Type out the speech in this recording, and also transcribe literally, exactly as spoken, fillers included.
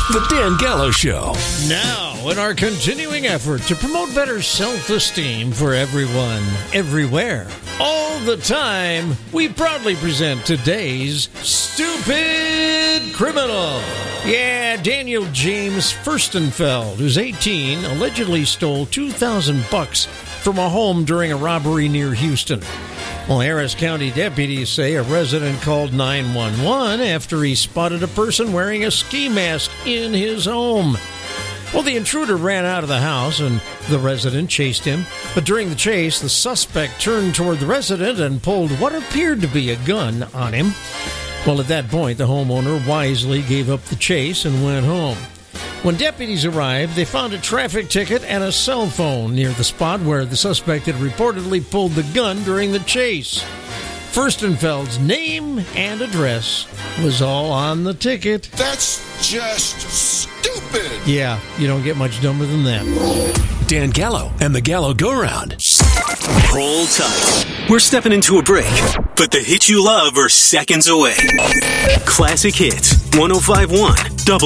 The Dan Gallo Show. Now, in our continuing effort to promote better self-esteem for everyone, everywhere, all the time, we proudly present today's Stupid Criminal. Yeah, Daniel James Furstenfeld, who's eighteen, allegedly stole two thousand bucks from a home during a robbery near Houston. Well, Harris County deputies say a resident called nine one one after he spotted a person wearing a ski mask in his home. Well, the intruder ran out of the house and the resident chased him. But during the chase, the suspect turned toward the resident and pulled what appeared to be a gun on him. Well, at that point, the homeowner wisely gave up the chase and went home. When deputies arrived, they found a traffic ticket and a cell phone near the spot where the suspect had reportedly pulled the gun during the chase. Furstenfeld's name and address was all on the ticket. That's just stupid. Yeah, you don't get much dumber than that. Dan Gallo and the Gallo Go-Round. Hold tight. We're stepping into a break, but the hits you love are seconds away. Classic Hits, one oh five point one. Double